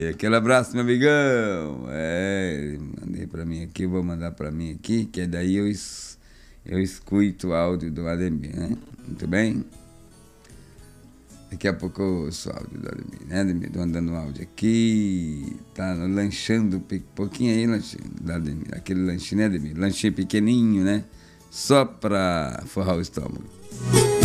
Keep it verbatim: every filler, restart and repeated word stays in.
Aquele abraço, meu amigão. É, mandei pra mim aqui, vou mandar pra mim aqui, que daí eu, es, eu escuto o áudio do Ademir, né? Muito bem? Daqui a pouco eu ouço o áudio do Ademir, né, Ademir? Tô mandando um áudio aqui, tá lanchando um pouquinho aí, lanchinho, do Ademir. Aquele lanchinho, né, Ademir? Lanchinho pequenininho, né? Só pra forrar o estômago.